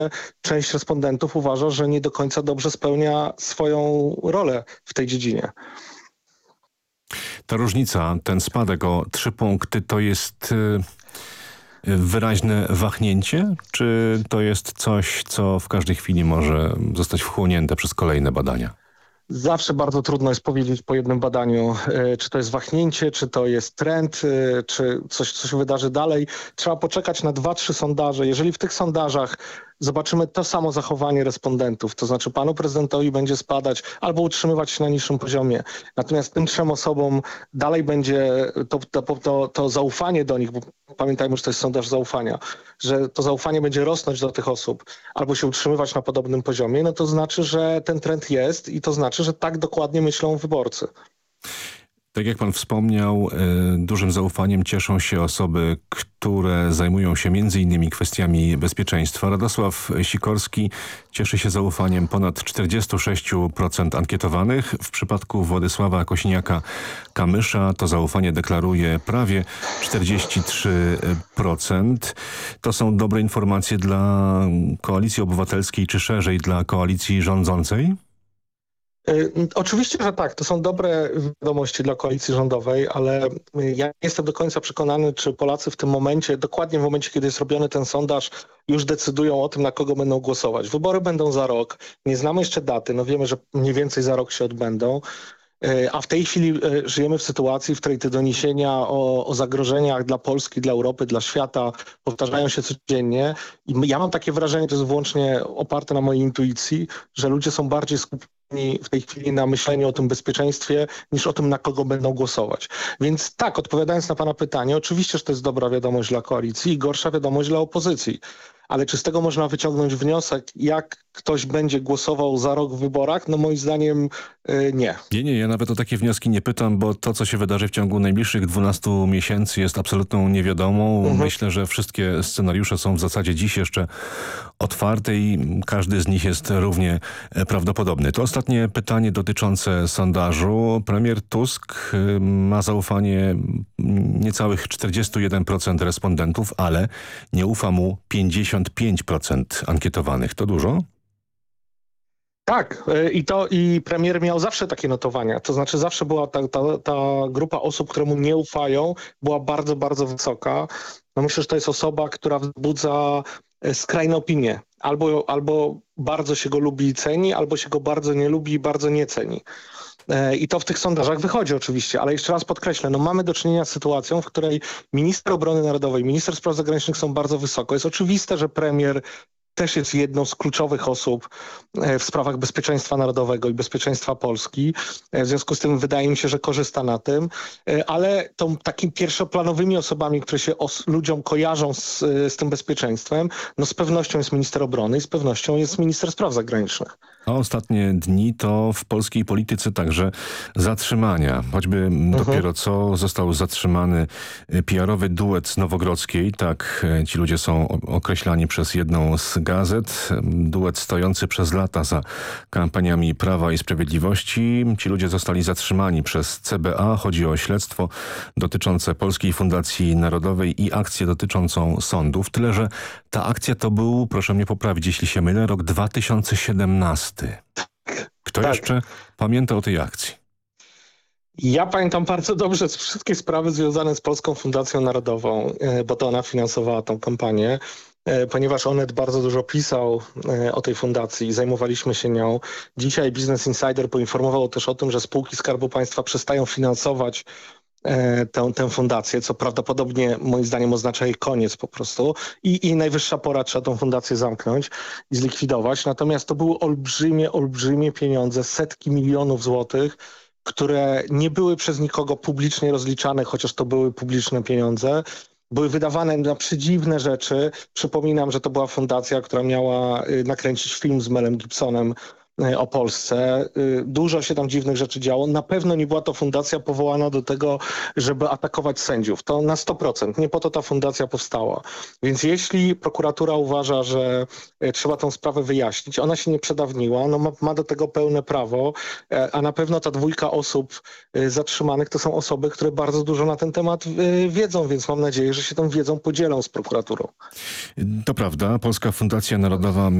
część respondentów uważa, że nie do końca dobrze spełnia swoją rolę w tej dziedzinie. Ta różnica, ten spadek o 3 punkty to jest wyraźne wahnięcie, czy to jest coś, co w każdej chwili może zostać wchłonięte przez kolejne badania? Zawsze bardzo trudno jest powiedzieć po jednym badaniu, czy to jest wahnięcie, czy to jest trend, czy coś, co się wydarzy dalej. Trzeba poczekać na 2-3 sondaże. Jeżeli w tych sondażach zobaczymy to samo zachowanie respondentów, to znaczy panu prezydentowi będzie spadać albo utrzymywać się na niższym poziomie. Natomiast tym 3 osobom dalej będzie to zaufanie do nich, bo pamiętajmy, że to jest sondaż zaufania, że to zaufanie będzie rosnąć do tych osób albo się utrzymywać na podobnym poziomie, no to znaczy, że ten trend jest i to znaczy, że tak dokładnie myślą wyborcy. Tak jak pan wspomniał, dużym zaufaniem cieszą się osoby, które zajmują się między innymi kwestiami bezpieczeństwa. Radosław Sikorski cieszy się zaufaniem ponad 46% ankietowanych. W przypadku Władysława Kosiniaka-Kamysza to zaufanie deklaruje prawie 43%. To są dobre informacje dla Koalicji Obywatelskiej, czy szerzej dla koalicji rządzącej? Oczywiście, że tak. To są dobre wiadomości dla koalicji rządowej, ale ja nie jestem do końca przekonany, czy Polacy w tym momencie, dokładnie w momencie, kiedy jest robiony ten sondaż, już decydują o tym, na kogo będą głosować. Wybory będą za rok. Nie znamy jeszcze daty. No wiemy, że mniej więcej za rok się odbędą. A w tej chwili żyjemy w sytuacji, w której te doniesienia o zagrożeniach dla Polski, dla Europy, dla świata powtarzają się codziennie. I ja mam takie wrażenie, to jest wyłącznie oparte na mojej intuicji, że ludzie są bardziej skupieni w tej chwili na myśleniu o tym bezpieczeństwie, niż o tym, na kogo będą głosować. Więc tak, odpowiadając na pana pytanie, oczywiście, że to jest dobra wiadomość dla koalicji i gorsza wiadomość dla opozycji. Ale czy z tego można wyciągnąć wniosek, jak ktoś będzie głosował za rok w wyborach? No moim zdaniem nie. Nie, ja nawet o takie wnioski nie pytam, bo to, co się wydarzy w ciągu najbliższych 12 miesięcy jest absolutną niewiadomą. Myślę, że wszystkie scenariusze są w zasadzie dziś jeszcze otwarte i każdy z nich jest równie prawdopodobny. To ostatnie pytanie dotyczące sondażu. Premier Tusk ma zaufanie niecałych 41% respondentów, ale nie ufa mu 55% ankietowanych. To dużo? Tak, i premier miał zawsze takie notowania. To znaczy zawsze była ta grupa osób, które mu nie ufają, była bardzo, bardzo wysoka. No myślę, że to jest osoba, która wzbudza skrajne opinie. Albo bardzo się go lubi i ceni, albo się go bardzo nie lubi i bardzo nie ceni. I to w tych sondażach wychodzi oczywiście, ale jeszcze raz podkreślę, no mamy do czynienia z sytuacją, w której minister obrony narodowej, minister spraw zagranicznych są bardzo wysoko. Jest oczywiste, że premier też jest jedną z kluczowych osób w sprawach bezpieczeństwa narodowego i bezpieczeństwa Polski. W związku z tym wydaje mi się, że korzysta na tym, ale tą takimi pierwszoplanowymi osobami, które się ludziom kojarzą z tym bezpieczeństwem, no z pewnością jest minister obrony i z pewnością jest minister spraw zagranicznych. A ostatnie dni to w polskiej polityce także zatrzymania. Choćby dopiero co został zatrzymany PR-owy duet z Nowogrodzkiej. Tak ci ludzie są określani przez jedną z gazet. Duet stojący przez lata za kampaniami Prawa i Sprawiedliwości. Ci ludzie zostali zatrzymani przez CBA. Chodzi o śledztwo dotyczące Polskiej Fundacji Narodowej i akcję dotyczącą sądów. Tyle, że ta akcja to był, proszę mnie poprawić, jeśli się mylę, rok 2017. Kto jeszcze pamięta o tej akcji? Ja pamiętam bardzo dobrze wszystkie sprawy związane z Polską Fundacją Narodową, bo to ona finansowała tą kampanię, ponieważ Onet bardzo dużo pisał o tej fundacji i zajmowaliśmy się nią. Dzisiaj Business Insider poinformował też o tym, że spółki Skarbu Państwa przestają finansować tę fundację, co prawdopodobnie moim zdaniem oznacza jej koniec po prostu i najwyższa pora, trzeba tą fundację zamknąć i zlikwidować. Natomiast to były olbrzymie pieniądze, setki milionów złotych, które nie były przez nikogo publicznie rozliczane, chociaż to były publiczne pieniądze. Były wydawane na przedziwne rzeczy. Przypominam, że to była fundacja, która miała nakręcić film z Melem Gibsonem o Polsce. Dużo się tam dziwnych rzeczy działo. Na pewno nie była to fundacja powołana do tego, żeby atakować sędziów. To na 100%. Nie po to ta fundacja powstała. Więc jeśli prokuratura uważa, że trzeba tą sprawę wyjaśnić, ona się nie przedawniła, no ma do tego pełne prawo, a na pewno ta 2 osób zatrzymanych to są osoby, które bardzo dużo na ten temat wiedzą, więc mam nadzieję, że się tą wiedzą podzielą z prokuraturą. To prawda. Polska Fundacja Narodowa